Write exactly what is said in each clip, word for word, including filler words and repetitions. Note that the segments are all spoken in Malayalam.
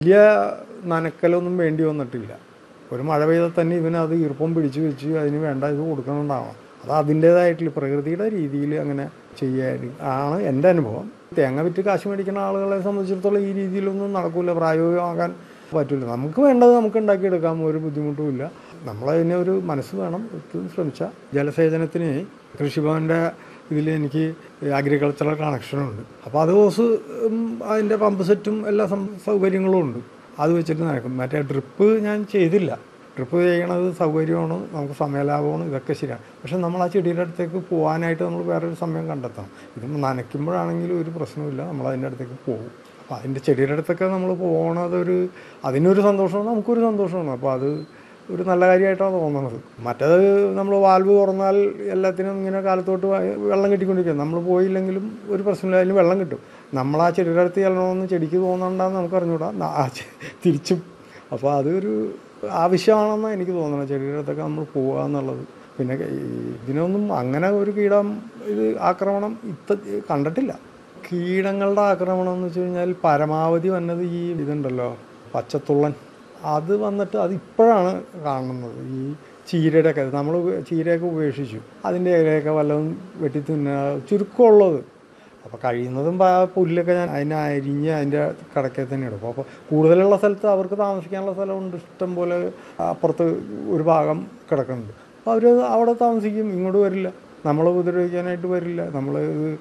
വലിയ നനക്കലൊന്നും വേണ്ടി വന്നിട്ടില്ല. ഒരു മഴ പെയ്താൽ തന്നെ ഇവനത് ഈർപ്പം പിടിച്ച് വെച്ച് അതിന് വേണ്ട ഇത് കൊടുക്കുന്നുണ്ടാവണം. അത് അതിൻ്റേതായിട്ടുള്ള പ്രകൃതിയുടെ രീതിയിൽ അങ്ങനെ ചെയ്യാൻ ആണ് എൻ്റെ അനുഭവം. തേങ്ങ വിറ്റ് കാശ് മേടിക്കുന്ന ആളുകളെ സംബന്ധിച്ചിടത്തോളം ഈ രീതിയിലൊന്നും നടക്കില്ല, പ്രായോഗികമാകാൻ പറ്റില്ല. നമുക്ക് വേണ്ടത് നമുക്ക് ഉണ്ടാക്കിയെടുക്കാം, ഒരു ബുദ്ധിമുട്ടുമില്ല. നമ്മളതിനെ ഒരു മനസ്സ് വേണം, ശ്രമിച്ചാൽ. ജലസേചനത്തിന് കൃഷിഭവൻ്റെ ഇതിൽ എനിക്ക് അഗ്രികൾച്ചറൽ കണക്ഷനുണ്ട്. അപ്പോൾ അത് ഹോസ് അതിൻ്റെ പമ്പ് സെറ്റും എല്ലാ സൗകര്യങ്ങളും ഉണ്ട്. അത് വെച്ചിട്ട് നടക്കും. മറ്റേ ഡ്രിപ്പ് ഞാൻ ചെയ്തില്ല. ഡ്രിപ്പ് ചെയ്യണത് സൗകര്യമാണ്, നമുക്ക് സമയലാഭമാണ്, ഇതൊക്കെ ശരിയാണ്. പക്ഷെ നമ്മൾ ആ ചെടിയുടെ അടുത്തേക്ക് പോകാനായിട്ട് നമ്മൾ വേറൊരു സമയം കണ്ടെത്തണം. ഇത് നനയ്ക്കുമ്പോഴാണെങ്കിലും ഒരു പ്രശ്നമില്ല, നമ്മൾ അതിൻ്റെ അടുത്തേക്ക് പോകും. അപ്പോൾ അതിൻ്റെ ചെടിയുടെ അടുത്തൊക്കെ നമ്മൾ പോകണതൊരു അതിനൊരു സന്തോഷമാണ്, നമുക്കൊരു സന്തോഷമാണ്. അപ്പോൾ അത് ഒരു നല്ല കാര്യമായിട്ടാണ് തോന്നുന്നത്. മറ്റേത് നമ്മൾ വാൽവ് തുറന്നാൽ എല്ലാത്തിനും ഇങ്ങനെ കാലത്തോട്ട് വെള്ളം കിട്ടിക്കൊണ്ടിരിക്കുക. നമ്മൾ പോയില്ലെങ്കിലും ഒരു പ്രശ്നമില്ല, അതിന് വെള്ളം കിട്ടും. നമ്മൾ ആ ചെടിയുടെ അടുത്ത് ചെല്ലണമെന്ന് ചെടിക്ക് തോന്നണ്ടെന്ന് നമുക്ക് അറിഞ്ഞൂടാ, തിരിച്ചും. അപ്പോൾ അതൊരു ആവശ്യമാണെന്ന് എനിക്ക് തോന്നണം, ചെടിയുടെ അടുത്തൊക്കെ നമ്മൾ പോകുക എന്നുള്ളത്. പിന്നെ ഇതിനൊന്നും അങ്ങനെ ഒരു കീടം ഇത് ആക്രമണം ഇത്ത കണ്ടിട്ടില്ല. കീടങ്ങളുടെ ആക്രമണം എന്ന് വെച്ച് കഴിഞ്ഞാൽ പരമാവധി വന്നത് ഈ ഇതുണ്ടല്ലോ പച്ചത്തുള്ളൻ, അത് വന്നിട്ട് അതിപ്പോഴാണ് കാണുന്നത്. ഈ ചീരയുടെ ഒക്കെ നമ്മൾ ചീരയൊക്കെ ഉപേക്ഷിച്ചു, അതിൻ്റെ ഇലയൊക്കെ വല്ലതും വെട്ടി തിന്നുക ചുരുക്കമുള്ളത്. അപ്പോൾ കഴിയുന്നതും പുല്ലൊക്കെ ഞാൻ അതിനെ അരിഞ്ഞ് അതിൻ്റെ കടക്കെ തന്നെ എടുക്കും. അപ്പോൾ കൂടുതലുള്ള സ്ഥലത്ത് അവർക്ക് താമസിക്കാനുള്ള സ്ഥലമുണ്ട്, ഇഷ്ടം പോലെ അപ്പുറത്ത് ഒരു ഭാഗം കിടക്കുന്നുണ്ട്. അപ്പോൾ അവർ അവിടെ താമസിക്കും, ഇങ്ങോട്ട് വരില്ല, നമ്മൾ ഉപദ്രവിക്കാനായിട്ട് വരില്ല. നമ്മൾ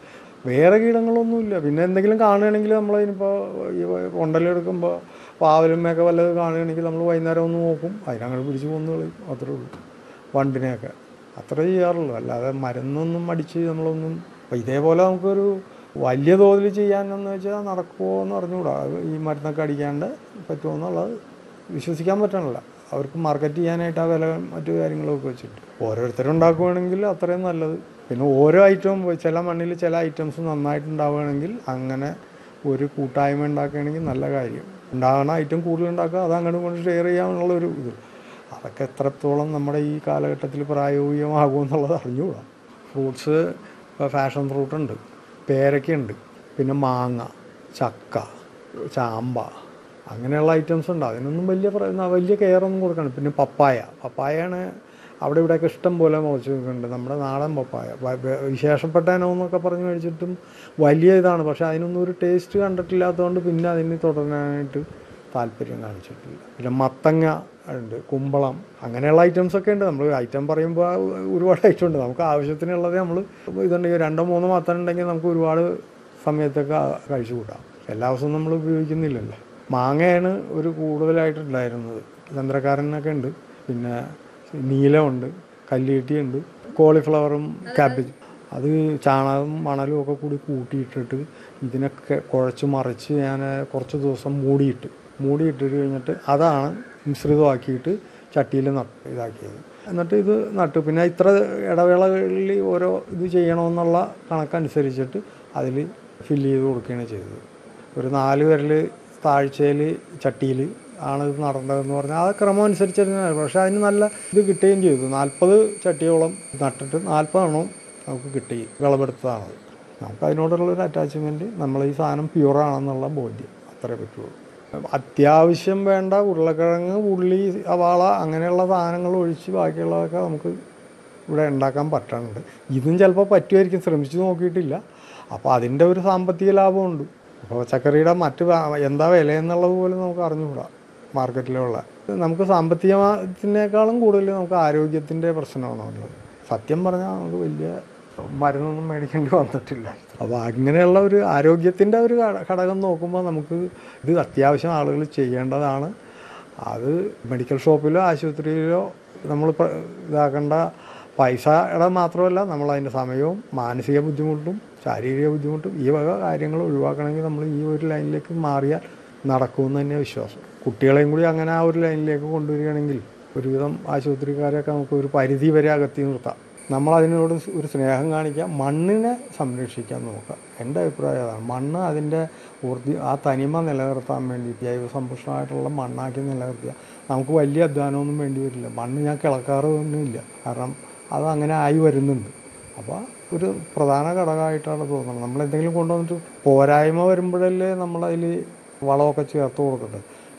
വേറെ കീടങ്ങളൊന്നുമില്ല. പിന്നെ എന്തെങ്കിലും കാണുകയാണെങ്കിൽ നമ്മളതിനിപ്പോൾ ഈ കൊണ്ടലെടുക്കുമ്പോൾ പാവലുമ്മയൊക്കെ വല്ലത് കാണുകയാണെങ്കിൽ നമ്മൾ വൈകുന്നേരം ഒന്ന് നോക്കും, അതിനങ്ങനെ പിടിച്ച് കൊന്നു കളയും, അത്രേ ഉള്ളൂ. വണ്ടിനെയൊക്കെ അത്ര ചെയ്യാറുള്ളൂ, അല്ലാതെ മരുന്നൊന്നും അടിച്ച് നമ്മളൊന്നും. അപ്പോൾ ഇതേപോലെ നമുക്കൊരു വലിയ തോതിൽ ചെയ്യാനെന്ന് വെച്ചാൽ നടക്കുമോ എന്ന് അറിഞ്ഞുകൂടാ. ഈ മരുന്നൊക്കെ അടിക്കാണ്ട് പറ്റുമോ എന്നുള്ളത് വിശ്വസിക്കാൻ പറ്റണില്ല. അവർക്ക് മാർക്കറ്റ് ചെയ്യാനായിട്ട് ആ വില മറ്റു കാര്യങ്ങളൊക്കെ വെച്ചിട്ട് ഓരോരുത്തരുണ്ടാക്കുകയാണെങ്കിൽ അത്രയും നല്ലത്. പിന്നെ ഓരോ ഐറ്റവും ചില മണ്ണിൽ ചില ഐറ്റംസ് നന്നായിട്ടുണ്ടാവുകയാണെങ്കിൽ അങ്ങനെ ഒരു കൂട്ടായ്മ ഉണ്ടാക്കുകയാണെങ്കിൽ നല്ല കാര്യം. ഉണ്ടാകുന്ന ഐറ്റം കൂടുതലുണ്ടാക്കുക, അത് അങ്ങോട്ടും കൊണ്ട് ഷെയർ ചെയ്യാമെന്നുള്ളൊരു ഇത്. അതൊക്കെ എത്രത്തോളം നമ്മുടെ ഈ കാലഘട്ടത്തിൽ പ്രായോഗികമാകുമെന്നുള്ളത് അറിഞ്ഞുകൂടാ. ഫ്രൂട്ട്സ് ഇപ്പോൾ ഫാഷൻ ഫ്രൂട്ടുണ്ട്, പേരയ്ക്കുണ്ട്, പിന്നെ മാങ്ങ, ചക്ക, ചാമ്പ, അങ്ങനെയുള്ള ഐറ്റംസ് ഉണ്ട്. അതിനൊന്നും വലിയ വലിയ കെയറൊന്നും കൊടുക്കണം. പിന്നെ പപ്പായ പപ്പായാണ് അവിടെ ഇവിടെയൊക്കെ ഇഷ്ടം പോലെ മുളച്ച് നിൽക്കുന്നുണ്ട്. നമ്മുടെ നാടൻ പപ്പായ വിശേഷപ്പെട്ട ഇനമെന്നൊക്കെ പറഞ്ഞ് കഴിച്ചിട്ടും വലിയ ഇതാണ്. പക്ഷേ അതിനൊന്നും ഒരു ടേസ്റ്റ് കണ്ടിട്ടില്ലാത്തതുകൊണ്ട് പിന്നെ അതിന് തുടരാനായിട്ട് താല്പര്യം കാണിച്ചിട്ടില്ല. പിന്നെ മത്തങ്ങ ഉണ്ട്, കുമ്പളം, അങ്ങനെയുള്ള ഐറ്റംസൊക്കെ ഉണ്ട്. നമ്മൾ ഐറ്റം പറയുമ്പോൾ ഒരുപാട് ഐറ്റം ഉണ്ട്. നമുക്ക് ആവശ്യത്തിനുള്ളത് നമ്മൾ ഇതുണ്ടെങ്കിൽ രണ്ടോ മൂന്നോ മത്തം ഉണ്ടെങ്കിൽ നമുക്ക് ഒരുപാട് സമയത്തൊക്കെ കഴിച്ചു കൂട്ടാം. എല്ലാ ദിവസവും നമ്മൾ ഉപയോഗിക്കുന്നില്ലല്ലോ. മാങ്ങയാണ് ഒരു കൂടുതലായിട്ടുണ്ടായിരുന്നത്. ചന്ദ്രക്കാരനൊക്കെ ഉണ്ട്, പിന്നെ നീലമുണ്ട്, കല്ലിയട്ടിയുണ്ട്, കോളിഫ്ലവറും ക്യാബേജ്. അത് ചാണകം മണലും ഒക്കെ കൂടി കൂട്ടിയിട്ടിട്ട് ഇതിനൊക്കെ കുഴച്ച് മറിച്ച് ഞാൻ കുറച്ച് ദിവസം മൂടിയിട്ട് മൂടിയിട്ടിട്ട് കഴിഞ്ഞിട്ട് അതാണ് മിശ്രിതമാക്കിയിട്ട് ചട്ടിയിൽ നട്ട് ഇതാക്കിയത്. എന്നിട്ട് ഇത് നട്ടു. പിന്നെ ഇത്ര ഇടവേളകളിൽ ഓരോ ഇത് ചെയ്യണമെന്നുള്ള കണക്കനുസരിച്ചിട്ട് അതിൽ ഫില്ല് ചെയ്ത് കൊടുക്കുകയാണ് ചെയ്തത്. ഒരു നാല് വിരൽ താഴ്ചയിൽ ചട്ടിയിൽ ആണ് ഇത് നടന്നതെന്ന് പറഞ്ഞാൽ ആ ക്രമം അനുസരിച്ചിരുന്ന. പക്ഷേ അതിന് നല്ല ഇത് കിട്ടുകയും ചെയ്തു. നാൽപ്പത് ചട്ടിയോളം നട്ടിട്ട് നാൽപ്പതെണ്ണം നമുക്ക് കിട്ടി, വിളവെടുത്തതാണത്. നമുക്ക് അതിനോടുള്ളൊരു അറ്റാച്ച്മെൻറ്റ്, നമ്മൾ ഈ സാധനം പ്യൂറാണെന്നുള്ള ബോധ്യം, അത്രേ പറ്റുള്ളൂ. അത്യാവശ്യം വേണ്ട ഉരുളക്കിഴങ്ങ്, ഉള്ളി, സവാള അങ്ങനെയുള്ള സാധനങ്ങൾ ഒഴിച്ച് ബാക്കിയുള്ളതൊക്കെ നമുക്ക് ഇവിടെ ഉണ്ടാക്കാൻ പറ്റുന്നുണ്ട്. ഇതും ചിലപ്പോൾ പറ്റുമായിരിക്കും, ശ്രമിച്ചു നോക്കിയിട്ടില്ല. അപ്പോൾ അതിൻ്റെ ഒരു സാമ്പത്തിക ലാഭമുണ്ട്. അപ്പോൾ പച്ചക്കറിയുടെ മറ്റ് എന്താ വില എന്നുള്ളത് പോലും നമുക്ക് അറിഞ്ഞുകൂടാ മാർക്കറ്റിലുള്ള. നമുക്ക് സാമ്പത്തികത്തിനേക്കാളും കൂടുതൽ നമുക്ക് ആരോഗ്യത്തിൻ്റെ പ്രശ്നമാണ് ഉള്ളത്. സത്യം പറഞ്ഞാൽ നമുക്ക് വലിയ മരുന്നൊന്നും മേടിക്കേണ്ടി വന്നിട്ടില്ല. അപ്പോൾ അങ്ങനെയുള്ള ഒരു ആരോഗ്യത്തിൻ്റെ ഒരു ഘടകം നോക്കുമ്പോൾ നമുക്ക് ഇത് അത്യാവശ്യം ആളുകൾ ചെയ്യേണ്ടതാണ്. അത് മെഡിക്കൽ ഷോപ്പിലോ ആശുപത്രിയിലോ നമ്മൾ ഇതാക്കേണ്ട പൈസയുടെ മാത്രമല്ല, നമ്മളതിൻ്റെ സമയവും മാനസിക ബുദ്ധിമുട്ടും ശാരീരിക ബുദ്ധിമുട്ടും ഈ വക കാര്യങ്ങൾ ഒഴിവാക്കണമെങ്കിൽ നമ്മൾ ഈ ഒരു ലൈനിലേക്ക് മാറിയാൽ നടക്കുമെന്ന് തന്നെ വിശ്വാസം. കുട്ടികളെയും കൂടി അങ്ങനെ ആ ഒരു ലൈനിലേക്ക് കൊണ്ടുവരികയാണെങ്കിൽ ഒരുവിധം ആശുപത്രിക്കാരെയൊക്കെ നമുക്ക് ഒരു പരിധി വരെ അകത്തി നിർത്താം. നമ്മളതിനോട് ഒരു സ്നേഹം കാണിക്കുക, മണ്ണിനെ സംരക്ഷിക്കാൻ നോക്കുക. എൻ്റെ അഭിപ്രായം അതാണ്. മണ്ണ് അതിൻ്റെ ഊർജ്ജ ആ തനിമ നിലനിർത്താൻ വേണ്ടി ജൈവസമ്പുഷ്ടമായിട്ടുള്ള മണ്ണാക്കി നിലനിർത്തിയാൽ നമുക്ക് വലിയ അധ്വാനമൊന്നും വേണ്ടി വരില്ല. മണ്ണ് ഞാൻ കിളക്കാറൊന്നുമില്ല, കാരണം അതങ്ങനെ ആയി വരുന്നുണ്ട്. അപ്പോൾ ഒരു പ്രധാന ഘടകമായിട്ടാണ് തോന്നുന്നത്. നമ്മളെന്തെങ്കിലും കൊണ്ടുവന്നിട്ട് പോരായ്മ വരുമ്പോഴല്ലേ നമ്മളതിൽ വളമൊക്കെ ചേർത്ത് കൊടുക്കട്ടെ.